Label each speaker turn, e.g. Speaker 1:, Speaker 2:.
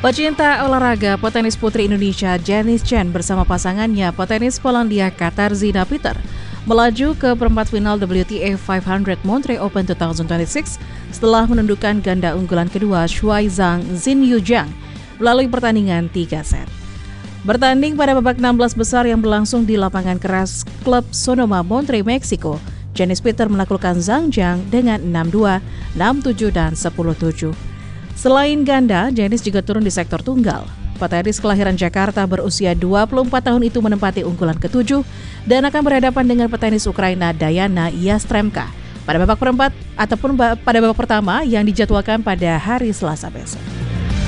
Speaker 1: Pecinta olahraga petenis putri Indonesia Janice Chen bersama pasangannya petenis Polandia Katarzyna Peter melaju ke perempat final WTA 500 Montreal Open 2026 setelah menundukkan ganda unggulan kedua Shuai Zhang Xinyu Zhang melalui pertandingan 3 set. Bertanding pada babak 16 besar yang berlangsung di lapangan keras klub Sonoma Montreal, Meksiko, Janice Peter menaklukkan Zhang Zhang dengan 6-2, 6-7, dan 10-7. Selain ganda, Janice juga turun di sektor tunggal. Petenis kelahiran Jakarta berusia 24 tahun itu menempati unggulan ke-7 dan akan berhadapan dengan petenis Ukraina Diana Yastremka pada babak perempat ataupun pada babak pertama yang dijadwalkan pada hari Selasa besok.